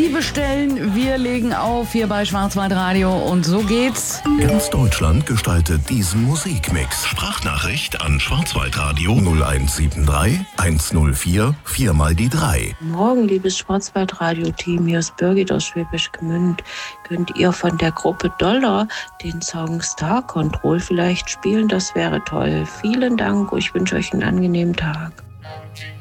Sie bestellen, wir legen auf hier bei Schwarzwaldradio und so geht's. Ganz Deutschland gestaltet diesen Musikmix. Sprachnachricht an Schwarzwaldradio 0173 104 4 mal die 3. Morgen, liebes Schwarzwaldradio-Team, hier ist Birgit aus Schwäbisch Gmünd. Könnt ihr von der Gruppe Dollar den Song Star Control vielleicht spielen? Das wäre toll. Vielen Dank, ich wünsche euch einen angenehmen Tag.